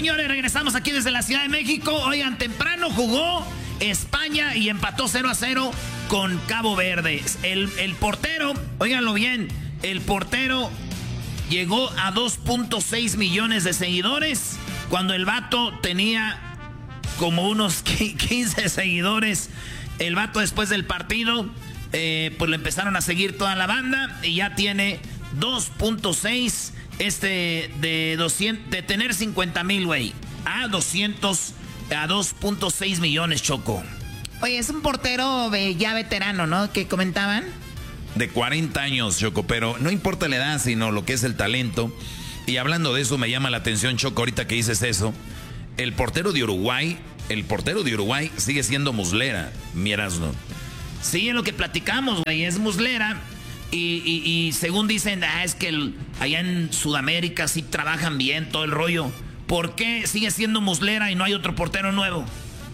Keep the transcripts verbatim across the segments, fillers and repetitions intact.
señores, regresamos aquí desde la Ciudad de México. Oigan, temprano jugó España y empató cero a cero con Cabo Verde. El, el portero, óiganlo bien, el portero llegó a dos punto seis millones de seguidores cuando el vato tenía como unos quince seguidores. El vato después del partido, eh, pues lo empezaron a seguir toda la banda y ya tiene dos punto seis. Este de doscientos, de tener cincuenta mil, güey, a doscientos, a dos punto seis millones, Choco. Oye, es un portero ya veterano, ¿no? Que comentaban. De cuarenta años, Choco, pero no importa la edad, sino lo que es el talento. Y hablando de eso, me llama la atención, Choco, ahorita que dices eso. El portero de Uruguay, el portero de Uruguay sigue siendo Muslera, mi Erasmo. Sí, es lo que platicamos, güey, es Muslera. Y, y, y según dicen, ah, es que el, allá en Sudamérica sí trabajan bien, todo el rollo. ¿Por qué sigue siendo Muslera y no hay otro portero nuevo?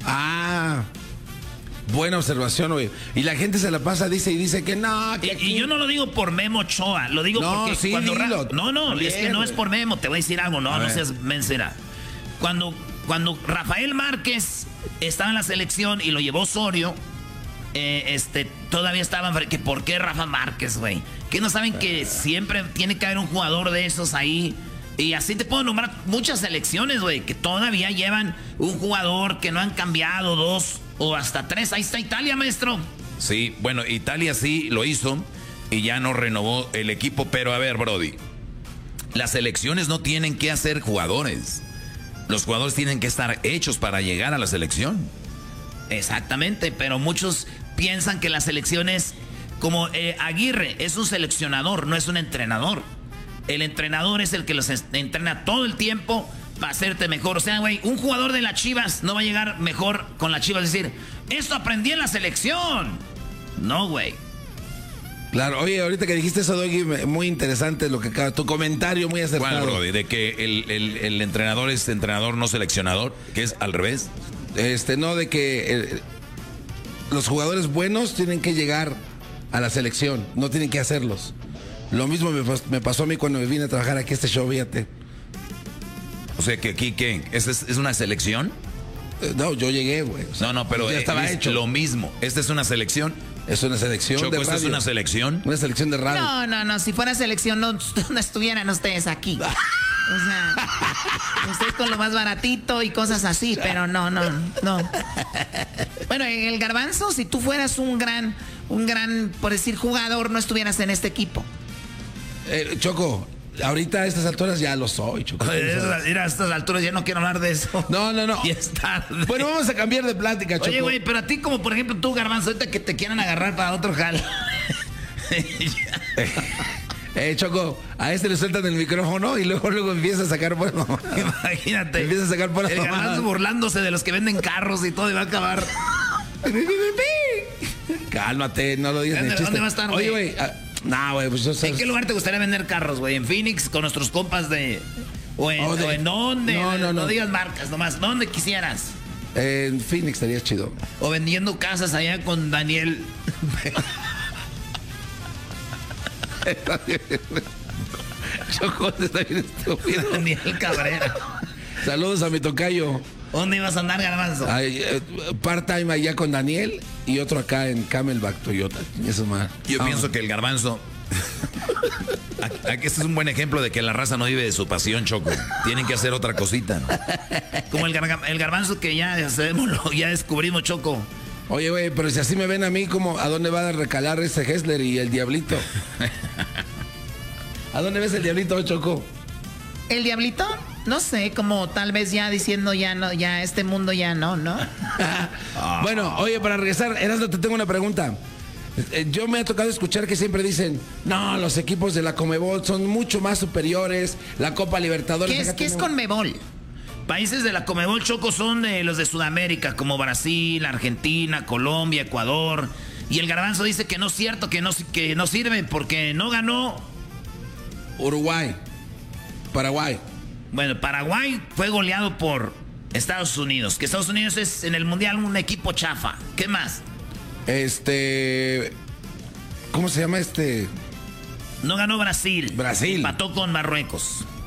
Ah, buena observación, güey. Y la gente se la pasa, dice y dice que no. Que y, aquí... y yo no lo digo por Memo Ochoa, lo digo no, porque sí, cuando... dilo. No, no, bien, es que no wey. Es por Memo, te voy a decir algo, no, a no ver. Seas mencera. Cuando, cuando Rafael Márquez estaba en la selección y lo llevó Osorio... Eh, este, todavía estaban que ¿por qué Rafa Márquez, güey? Que no saben que siempre tiene que haber un jugador de esos ahí. Y así te puedo nombrar muchas selecciones, güey, que todavía llevan un jugador que no han cambiado, dos o hasta tres. Ahí está Italia, maestro. Sí, bueno, Italia sí lo hizo y ya no renovó el equipo. Pero a ver, Brody, las selecciones no tienen que hacer jugadores. Los jugadores tienen que estar hechos para llegar a la selección. Exactamente, pero muchos piensan que la selección es como eh, Aguirre, es un seleccionador, no es un entrenador. El entrenador es el que los entrena todo el tiempo para hacerte mejor. O sea, güey, un jugador de las Chivas no va a llegar mejor con las Chivas. Es decir, esto aprendí en la selección. No, güey. Claro, oye, ahorita que dijiste eso, Doggy, muy interesante lo que acaba, tu comentario muy acertado. ¿Cuál, Brody? De que el, el, el entrenador es entrenador, no seleccionador, que es al revés. Este, no, de que eh, los jugadores buenos tienen que llegar a la selección, no tienen que hacerlos. Lo mismo me, me pasó a mí cuando me vine a trabajar aquí a este show, fíjate. O sea, que aquí, ¿qué? ¿Es, es, es una selección? Eh, no, yo llegué, güey. O sea, no, no, pero ya estaba es hecho. Lo mismo. ¿Esta es una selección? Es una selección Choco, de radio. ¿esta es una selección? Una selección de radio. No, no, no, si fuera selección no, no estuvieran ustedes aquí. O sea, ustedes con lo más baratito y cosas así, pero no, no, no. Bueno, el Garbanzo, si tú fueras un gran, un gran, por decir, jugador, no estuvieras en este equipo. Eh, Choco, ahorita a estas alturas ya lo soy, Choco. Mira, a estas alturas ya no quiero hablar de eso. No, no, no. Y es tarde. Bueno, vamos a cambiar de plática, Choco. Oye, güey, pero a ti como, por ejemplo, tú, Garbanzo, ahorita que te quieran agarrar para otro jal. Eh, Choco, a este le sueltan el micrófono y luego luego empieza a sacar por la mamá. Imagínate. Empieza a sacar por la el Garbanzo burlándose de los que venden carros y todo y va a acabar. Cálmate, no lo digas ¿Dónde, ni chiste. ¿Dónde va a estar, güey? Oye, güey, uh, no, güey, pues yo sé. ¿En qué lugar te gustaría vender carros, güey? ¿En Phoenix con nuestros compas de o en, oh, de... o en dónde? No, no, no. No digas marcas nomás, ¿dónde quisieras? Eh, en Phoenix estaría chido. O vendiendo casas allá con Daniel. Choco, está bien estúpido. Daniel Cabrera. Saludos a mi tocayo. ¿Dónde ibas a andar, Garbanzo? Eh, part-time allá con Daniel y otro acá en Camelback, Toyota. Eso más. Yo ah. pienso que el Garbanzo... Aquí este es un buen ejemplo de que la raza no vive de su pasión, Choco. Tienen que hacer otra cosita. Como el, gar el Garbanzo que ya sabemos, ya descubrimos, Choco. Oye, güey, pero si así me ven a mí, como ¿a dónde va a recalar ese Hessler y el Diablito? ¿A dónde ves el Diablito, Choco? ¿El Diablito? No sé, como tal vez ya diciendo ya no, ya este mundo ya no, ¿no? Bueno, oye, para regresar, Erasmo, te tengo una pregunta. Yo me ha tocado escuchar que siempre dicen, no, los equipos de la Conmebol son mucho más superiores, la Copa Libertadores... ¿Qué es, ¿qué es Conmebol? Países de la Conmebol, Choco, son de los de Sudamérica, como Brasil, Argentina, Colombia, Ecuador. Y el Garbanzo dice que no es cierto, que no, que no sirve porque no ganó... Uruguay, Paraguay. Bueno, Paraguay fue goleado por Estados Unidos, que Estados Unidos es en el Mundial un equipo chafa. ¿Qué más? Este... ¿Cómo se llama este...? No ganó Brasil. Brasil. Empató con Marruecos.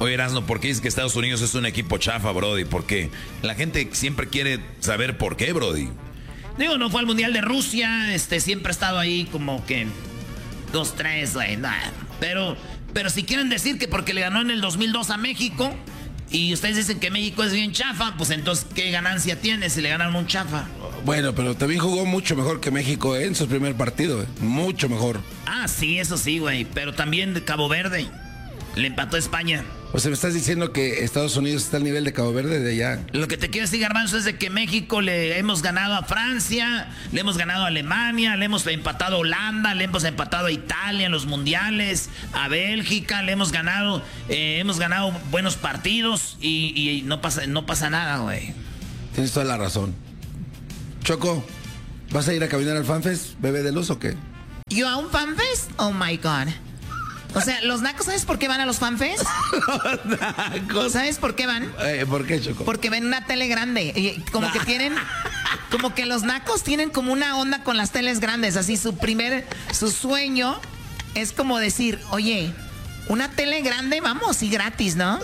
Oye, Erasno, ¿por qué dices que Estados Unidos es un equipo chafa, Brody? Porque la gente siempre quiere saber por qué, Brody. Digo, no fue al Mundial de Rusia, este, siempre ha estado ahí como que dos, tres, güey, nada. Pero, pero si quieren decir que porque le ganó en el dos mil dos a México y ustedes dicen que México es bien chafa, pues entonces, ¿qué ganancia tiene si le ganaron un chafa? Bueno, pero también jugó mucho mejor que México ¿eh? en su primer partido, ¿eh? mucho mejor. Ah, sí, eso sí, güey, pero también de Cabo Verde le empató a España. O sea, me estás diciendo que Estados Unidos está al nivel de Cabo Verde de allá. Lo que te quiero decir, Garbanzo, es de que México le hemos ganado a Francia, le hemos ganado a Alemania, le hemos empatado a Holanda, le hemos empatado a Italia en los mundiales, a Bélgica, le hemos ganado, eh, hemos ganado buenos partidos y, y no pasa, no pasa nada, güey. Tienes toda la razón. Choco, ¿vas a ir a caminar al FanFest, bebé de luz o qué? ¿Yo a un FanFest? Oh my God. O sea, los nacos, ¿sabes por qué van a los FanFest? Los nacos. ¿Sabes por qué van? Eh, ¿Por qué, Choco? Porque ven una tele grande. Y como que tienen. Como que los nacos tienen como una onda con las teles grandes. Así su primer. Su sueño es como decir, oye, una tele grande, vamos, y gratis, ¿no?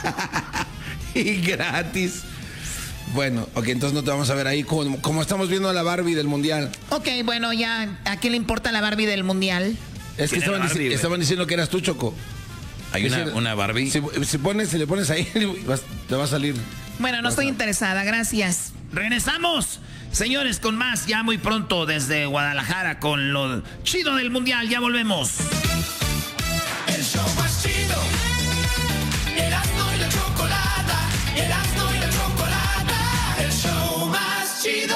Y gratis. Bueno, ok, entonces no te vamos a ver ahí como, como estamos viendo a la Barbie del Mundial. Ok, bueno, ya. ¿A quién le importa la Barbie del Mundial? Es que estaban, Barbie, dici estaban diciendo que eras tú, Choco. Hay una, una Barbie. Si, si, pones, si le pones ahí, vas, te va a salir. Bueno, no estoy interesada, gracias. Regresamos, señores, con más ya muy pronto desde Guadalajara con lo chido del Mundial. Ya volvemos. El show más chido. Erasmo y la Chocolata. Erasmo y la Chocolata. El show más chido.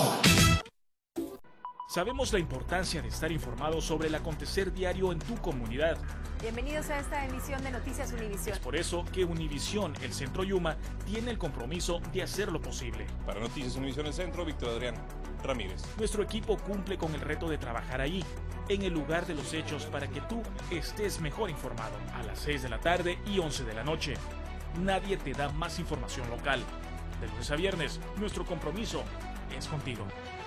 Sabemos la importancia de estar informados sobre el acontecer diario en tu comunidad. Bienvenidos a esta emisión de Noticias Univisión. Es por eso que Univisión, el Centro Yuma, tiene el compromiso de hacer lo posible. Para Noticias Univisión el Centro, Víctor Adrián Ramírez. Nuestro equipo cumple con el reto de trabajar allí, en el lugar de los hechos, para que tú estés mejor informado. A las seis de la tarde y once de la noche. Nadie te da más información local. De lunes a viernes, nuestro compromiso es contigo.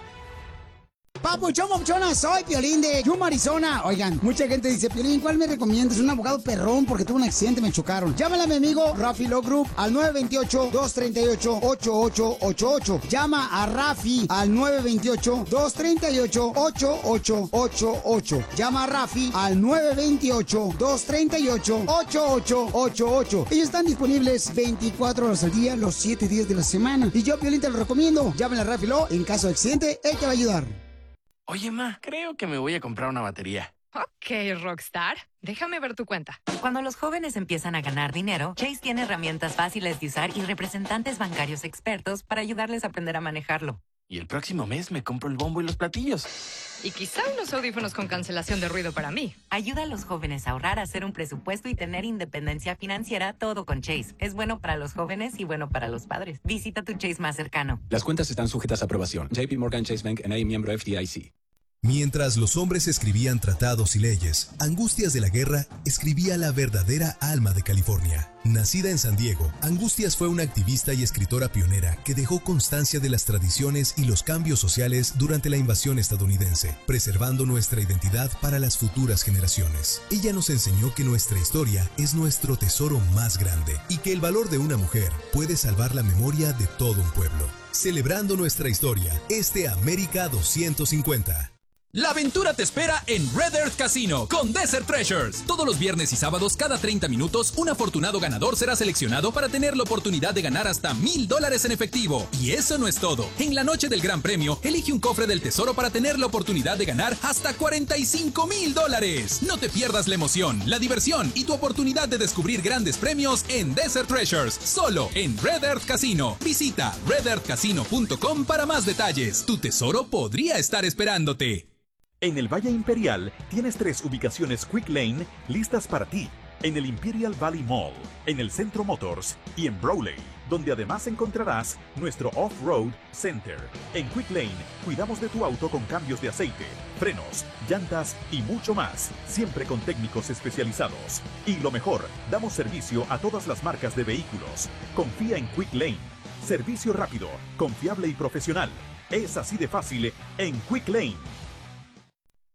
Papuchón, papuchona, soy Piolín de Yuma, Arizona. Oigan, mucha gente dice, Piolín, ¿cuál me recomiendas? Un abogado perrón porque tuve un accidente, me chocaron. Llámale a mi amigo Rafi Law Group al nueve dos ocho, dos tres ocho, ocho ocho ocho ocho. Llama a Rafi al nueve dos ocho, dos tres ocho, ocho ocho ocho ocho. Llama a Rafi al nueve dos ocho, dos tres ocho, ocho ocho ocho ocho. Ellos están disponibles veinticuatro horas al día, los siete días de la semana. Y yo, Piolín, te lo recomiendo. Llámale a Rafi Law, en caso de accidente, él te va a ayudar. Oye, ma, creo que me voy a comprar una batería. Ok, Rockstar. Déjame ver tu cuenta. Cuando los jóvenes empiezan a ganar dinero, Chase tiene herramientas fáciles de usar y representantes bancarios expertos para ayudarles a aprender a manejarlo. Y el próximo mes me compro el bombo y los platillos. Y quizá unos audífonos con cancelación de ruido para mí. Ayuda a los jóvenes a ahorrar, a hacer un presupuesto y tener independencia financiera, todo con Chase. Es bueno para los jóvenes y bueno para los padres. Visita tu Chase más cercano. Las cuentas están sujetas a aprobación. J P Morgan Chase Bank N A, miembro F D I C. Mientras los hombres escribían tratados y leyes, Angustias de la Guerra escribía la verdadera alma de California. Nacida en San Diego, Angustias fue una activista y escritora pionera que dejó constancia de las tradiciones y los cambios sociales durante la invasión estadounidense, preservando nuestra identidad para las futuras generaciones. Ella nos enseñó que nuestra historia es nuestro tesoro más grande y que el valor de una mujer puede salvar la memoria de todo un pueblo. Celebrando nuestra historia, este América doscientos cincuenta. La aventura te espera en Red Earth Casino con Desert Treasures. Todos los viernes y sábados, cada treinta minutos, un afortunado ganador será seleccionado para tener la oportunidad de ganar hasta mil dólares en efectivo. Y eso no es todo. En la noche del Gran Premio, elige un cofre del tesoro para tener la oportunidad de ganar hasta cuarenta y cinco mil dólares. No te pierdas la emoción, la diversión y tu oportunidad de descubrir grandes premios en Desert Treasures, solo en Red Earth Casino. Visita red earth casino punto com para más detalles. Tu tesoro podría estar esperándote. En el Valle Imperial tienes tres ubicaciones Quick Lane listas para ti. En el Imperial Valley Mall, en el Centro Motors y en Brawley, donde además encontrarás nuestro Off-Road Center. En Quick Lane cuidamos de tu auto con cambios de aceite, frenos, llantas y mucho más, siempre con técnicos especializados. Y lo mejor, damos servicio a todas las marcas de vehículos. Confía en Quick Lane. Servicio rápido, confiable y profesional. Es así de fácil en Quick Lane.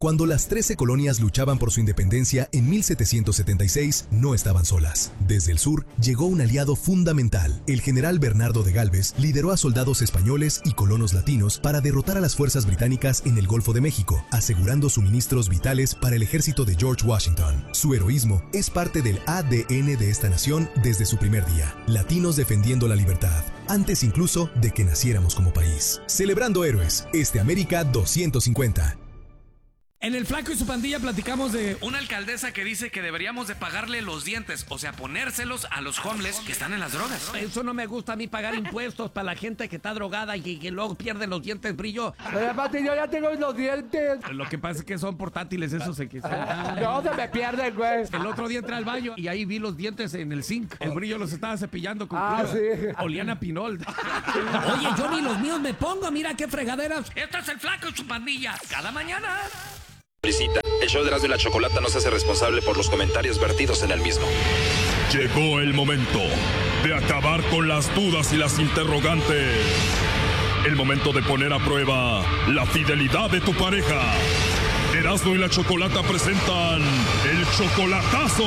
Cuando las trece colonias luchaban por su independencia en mil setecientos setenta y seis, no estaban solas. Desde el sur llegó un aliado fundamental. El general Bernardo de Gálvez lideró a soldados españoles y colonos latinos para derrotar a las fuerzas británicas en el Golfo de México, asegurando suministros vitales para el ejército de George Washington. Su heroísmo es parte del A D N de esta nación desde su primer día. Latinos defendiendo la libertad, antes incluso de que naciéramos como país. Celebrando héroes, este América doscientos cincuenta. En el Flaco y su pandilla platicamos de una alcaldesa que dice que deberíamos de pagarle los dientes, o sea, ponérselos a los homeless que están en las drogas. Eso no me gusta a mí, pagar impuestos para la gente que está drogada y que luego pierde los dientes brillo. Pero aparte yo ya tengo los dientes. Lo que pasa es que son portátiles, esos se que No, se me pierden, güey. El otro día entré al baño y ahí vi los dientes en el zinc. El brillo los estaba cepillando con Ah, cloro. sí. Olían a pinol. Oye, yo ni los míos me pongo, mira qué fregaderas. Esto es el Flaco y su pandilla, cada mañana. Felicita. El show de Erasmo y la Chocolata no se hace responsable por los comentarios vertidos en el mismo. Llegó el momento de acabar con las dudas y las interrogantes. El momento de poner a prueba la fidelidad de tu pareja. Erasmo y la Chocolata presentan el chocolatazo.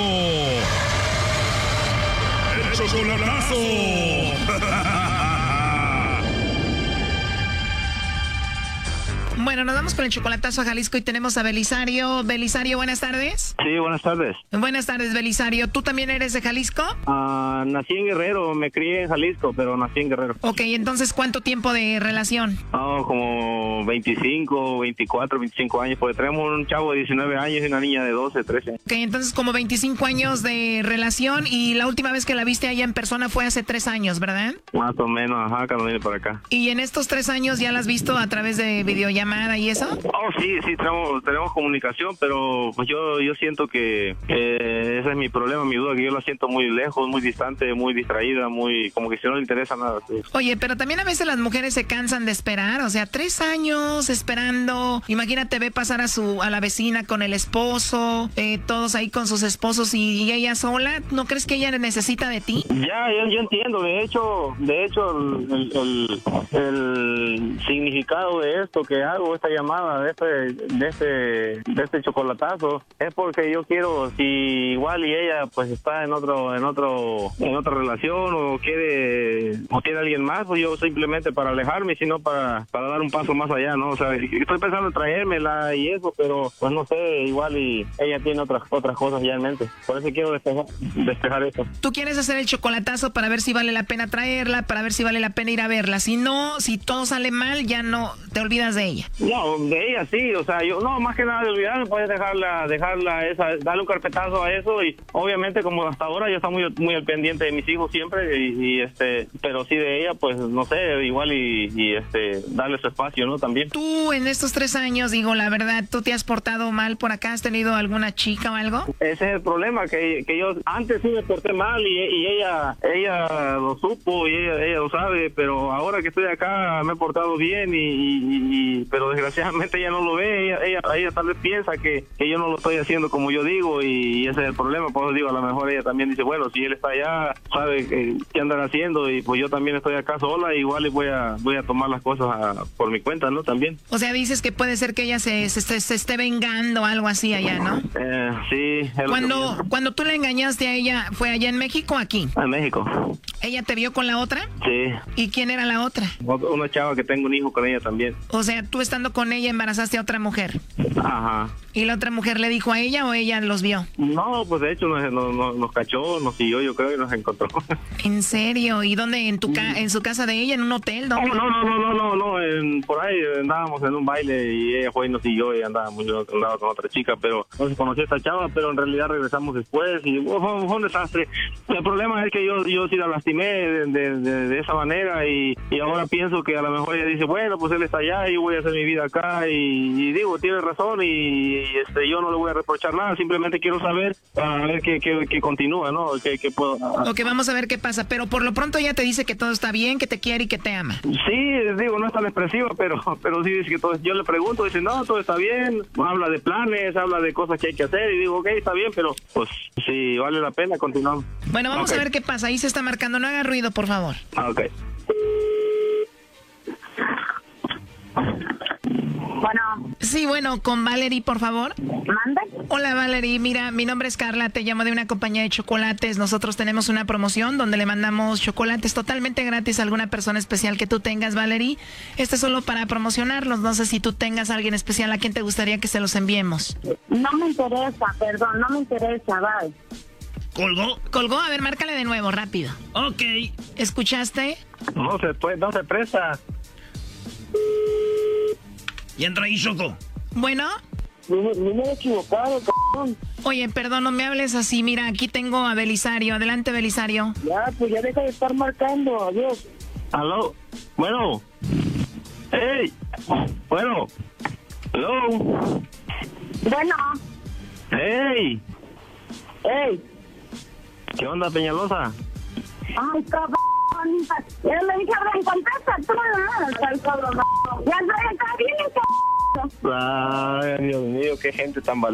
¡El chocolatazo! Bueno, nos vamos con el chocolatazo a Jalisco y tenemos a Belisario. Belisario, buenas tardes. Sí, buenas tardes. Buenas tardes, Belisario. ¿Tú también eres de Jalisco? Uh, nací en Guerrero, me crié en Jalisco, pero nací en Guerrero. Ok, entonces, ¿cuánto tiempo de relación? Oh, como veinticinco, veinticuatro, veinticinco años, porque tenemos un chavo de diecinueve años y una niña de doce, trece. Ok, entonces como veinticinco años de relación y la última vez que la viste allá en persona fue hace tres años, ¿verdad? Más o menos, ajá, cuando vine para acá. ¿Y en estos tres años ya la has visto a través de videollamada y eso? Oh, sí, sí, tenemos, tenemos comunicación, pero pues yo, yo siento que eh, ese es mi problema, mi duda, que yo la siento muy lejos, muy distante, muy distraída, muy como que si no le interesa nada. Sí. Oye, pero también a veces las mujeres se cansan de esperar, o sea, tres años esperando. Imagínate, ve pasar a su a la vecina con el esposo, eh, todos ahí con sus esposos y, y ella sola. ¿No crees que ella necesita de ti? Ya, yo, yo entiendo. De hecho, de hecho, el, el, el significado de esto que hago, esta llamada, de este, de este, de este chocolatazo, es porque yo quiero, si igual y ella pues está en otro, en otro, en otra relación o quiere, o tiene alguien más, pues yo simplemente para alejarme, sino para, para dar un paso más allá, ¿no? O sea, estoy pensando en traérmela y eso, pero pues no sé, igual y ella tiene otras, otras cosas ya en mente. Por eso quiero despejar, despejar eso. Tú quieres hacer el chocolatazo para ver si vale la pena traerla, para ver si vale la pena ir a verla. Si no, si todo sale mal, ya no te olvidas de ella. No, de ella sí, o sea, yo no, más que nada de olvidarme, puedes dejarla, dejarla esa, darle un carpetazo a eso y obviamente como hasta ahora yo estoy muy, muy al pendiente de mis hijos siempre y, y este, pero sí de ella, pues no sé, igual y, y este, darle su espacio, ¿no? También. Tú en estos tres años, digo, la verdad, ¿tú te has portado mal por acá? ¿Has tenido alguna chica o algo? Ese es el problema, que, que yo antes sí me porté mal y, y ella, ella lo supo y ella, ella lo sabe, pero ahora que estoy acá me he portado bien y, y, y pero desgraciadamente ella no lo ve, ella, ella, ella tal vez piensa que, que yo no lo estoy haciendo como yo digo y ese es el problema, por eso digo, a lo mejor ella también dice, bueno, si él está allá, sabe que, qué andan haciendo y pues yo también estoy acá sola, igual y voy a, voy a tomar las cosas a, por mi cuenta, ¿no? También. O sea, dices que puede ser que ella se, se, se, se esté vengando, algo así allá, ¿no? Eh, sí. Cuando, cuando tú le engañaste a ella, ¿fue allá en México o aquí? En México. ¿Ella te vio con la otra? Sí. ¿Y quién era la otra? Una chava que tengo un hijo con ella también. O sea, tú estando con ella embarazaste a otra mujer. Ajá. ¿Y la otra mujer le dijo a ella o ella los vio? No, pues de hecho nos, nos, nos cachó, nos siguió, yo creo, y nos encontró. ¿En serio? ¿Y dónde? ¿En tu ca en su casa de ella? ¿En un hotel? ¿Dónde? No, no, no, no, no, no, no en, por ahí andábamos en un baile y ella fue y nos siguió y andábamos, yo andaba con otra chica, pero no se conoció a esta chava, pero en realidad regresamos después y fue, fue un desastre. El problema es que yo, yo sí la lastimé de, de, de, de esa manera y, y ahora pienso que a lo mejor ella dice, bueno, pues él está allá y yo voy a hacer mi vida acá y, y digo, tiene razón y, y este yo no le voy a reprochar nada, simplemente quiero saber para ver qué, qué, qué continúa, ¿no? Que, que puedo... Ok, vamos a ver qué pasa, pero por lo pronto ella te dice que todo está bien, que te quiere y que te ama. Sí, digo, no es tan expresiva, pero pero sí dice que todo, yo le pregunto, dice, no, todo está bien, habla de planes, habla de cosas que hay que hacer y digo, ok, está bien, pero pues si vale la pena, continuamos. Bueno, vamos okay. a ver qué pasa, ahí se está marcando, no haga ruido, por favor. Ah, ok. Bueno. Sí, bueno, con Valerie, por favor. ¿Mande? Hola, Valerie. Mira, mi nombre es Carla, te llamo de una compañía de chocolates. Nosotros tenemos una promoción donde le mandamos chocolates totalmente gratis a alguna persona especial que tú tengas, Valerie. Este es solo para promocionarlos. No sé si tú tengas a alguien especial a quien te gustaría que se los enviemos. No me interesa, perdón, no me interesa, bye. ¿Colgó? Colgó, a ver, márcale de nuevo, rápido. Ok. ¿Escuchaste? No se puede, no se presta. Y entra ahí, Choco. Bueno. No, no me he equivocado, cabrón. Oye, perdón, no me hables así. Mira, aquí tengo a Belisario. Adelante, Belisario. Ya, pues ya deja de estar marcando. Adiós. Aló. Bueno. Hey. Bueno. Hello. Bueno. Hey. Hey. ¿Qué onda, Peñalosa? Ay, cabrón. Ya le dije, ven, contesta tú, ¿no? Ay, cabrón. Ya estoy acá bien, cabrón. Ay, Dios mío, qué gente tan valiente.